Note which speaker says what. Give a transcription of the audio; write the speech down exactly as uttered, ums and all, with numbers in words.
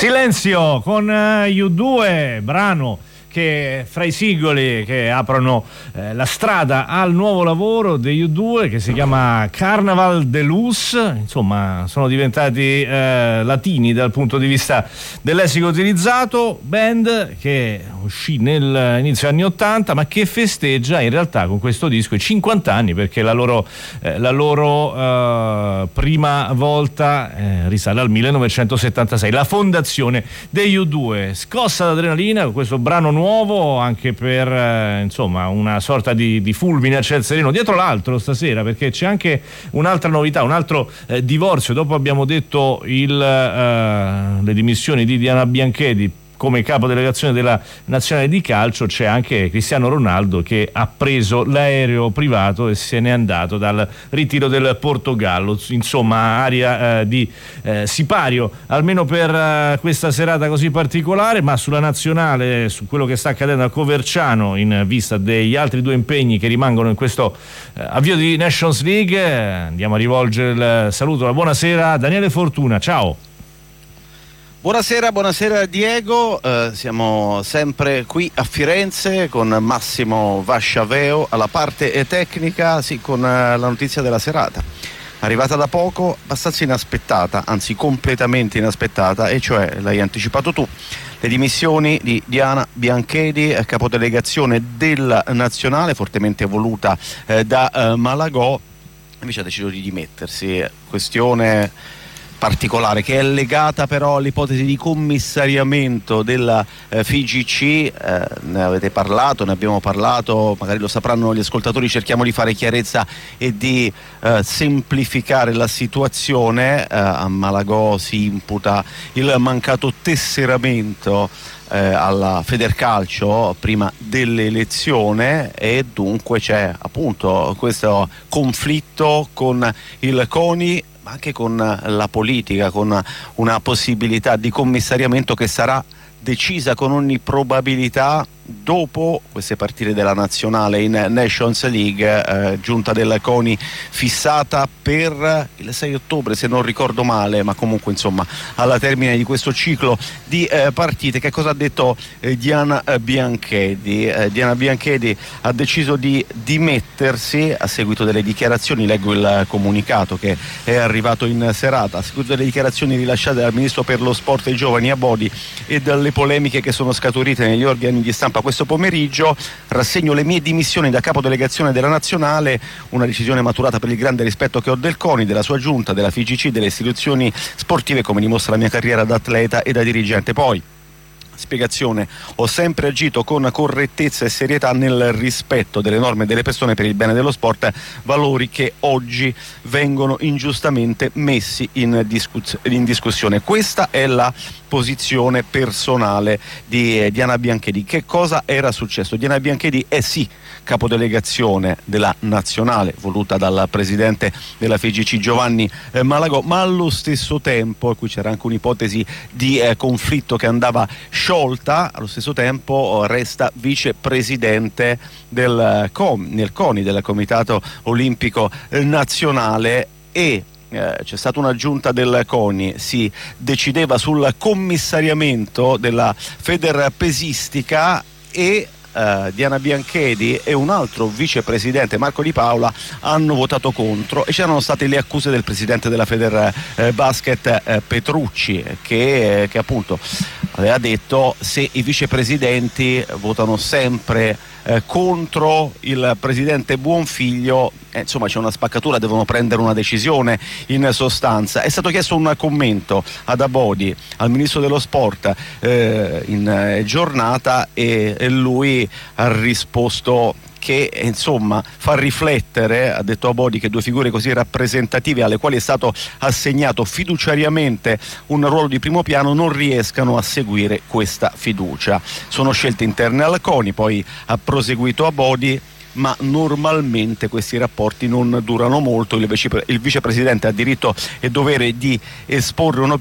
Speaker 1: Silenzio con uh, U due, brano che fra i singoli che aprono eh, la strada al nuovo lavoro degli U due, che si chiama Carnaval de Luz. Insomma, sono diventati eh, latini dal punto di vista del lessico utilizzato. Band che uscì nell'inizio anni ottanta, ma che festeggia in realtà con questo disco i cinquanta anni, perché la loro, eh, la loro eh, prima volta eh, risale al millenovecentosettantasei, la fondazione degli U due. Scossa d'adrenalina con questo brano nuovo, nuovo anche per eh, insomma una sorta di, di fulmine a ciel sereno dietro l'altro stasera, perché c'è anche un'altra novità, un altro eh, divorzio. Dopo abbiamo detto il, eh, le dimissioni di Diana Bianchedi come capo delegazione della nazionale di calcio, c'è anche Cristiano Ronaldo che ha preso l'aereo privato e se n'è andato dal ritiro del Portogallo. Insomma, aria eh, di eh, sipario almeno per eh, questa serata così particolare. Ma sulla nazionale, su quello che sta accadendo a Coverciano in vista degli altri due impegni che rimangono in questo eh, avvio di Nations League, eh, andiamo a rivolgere il saluto, la buonasera a Daniele Fortuna. Ciao.
Speaker 2: Buonasera, buonasera Diego, eh, siamo sempre qui a Firenze con Massimo Vasciaveo alla parte tecnica, sì, con eh, la notizia della serata, arrivata da poco, abbastanza inaspettata, anzi completamente inaspettata, e cioè, l'hai anticipato tu, le dimissioni di Diana Bianchedi, capodelegazione della nazionale, fortemente voluta eh, da eh, Malagò. Invece ha deciso di dimettersi, questione particolare che è legata però all'ipotesi di commissariamento della eh, F I G C. Eh, ne avete parlato, ne abbiamo parlato, magari lo sapranno gli ascoltatori, cerchiamo di fare chiarezza e di eh, semplificare la situazione. Eh, a Malagò si imputa il mancato tesseramento eh, alla Federcalcio prima dell'elezione e dunque c'è appunto questo conflitto con il CONI, ma anche con la politica, con una possibilità di commissariamento che sarà decisa con ogni probabilità dopo queste partite della nazionale in Nations League, eh, giunta del CONI fissata per il sei ottobre se non ricordo male, ma comunque insomma alla termine di questo ciclo di eh, partite. Che cosa ha detto eh, Diana Bianchedi? Eh, Diana Bianchedi ha deciso di dimettersi a seguito delle dichiarazioni, leggo il comunicato che è arrivato in serata, a seguito delle dichiarazioni rilasciate dal ministro per lo sport e i giovani Abodi e dalle polemiche che sono scaturite negli organi di stampa questo pomeriggio, rassegno le mie dimissioni da capodelegazione della nazionale, una decisione maturata per il grande rispetto che ho del CONI, della sua giunta, della F I G C, delle istituzioni sportive, come dimostra la mia carriera da atleta e da dirigente. Poi spiegazione: ho sempre agito con correttezza e serietà nel rispetto delle norme e delle persone per il bene dello sport, valori che oggi vengono ingiustamente messi in, discuss- in discussione. Questa è la posizione personale di eh, Diana Bianchedi. Che cosa era successo? Diana Bianchedi è sì capodelegazione della nazionale voluta dal presidente della F I G C Giovanni eh, Malagò, ma allo stesso tempo, e qui c'era anche un'ipotesi di eh, conflitto che andava sciolta, allo stesso tempo resta vicepresidente del COM, nel CONI, del Comitato Olimpico Nazionale, e Eh, c'è stata una giunta del CONI, si decideva sul commissariamento della Federpesistica e Uh, Diana Bianchedi e un altro vicepresidente, Marco Di Paola, hanno votato contro, e c'erano state le accuse del presidente della Feder eh, Basket eh, Petrucci che, eh, che appunto aveva detto: se i vicepresidenti votano sempre eh, contro il presidente Buonfiglio, eh, insomma c'è una spaccatura, devono prendere una decisione. In sostanza è stato chiesto un commento ad Abodi, al ministro dello sport, eh, in eh, giornata, e, e lui ha risposto che insomma fa riflettere, ha detto Abodi, che due figure così rappresentative alle quali è stato assegnato fiduciariamente un ruolo di primo piano non riescano a seguire questa fiducia. Sono scelte interne al CONI, poi ha proseguito Abodi, ma normalmente questi rapporti non durano molto. Il, vice, il vicepresidente ha diritto e dovere di esporre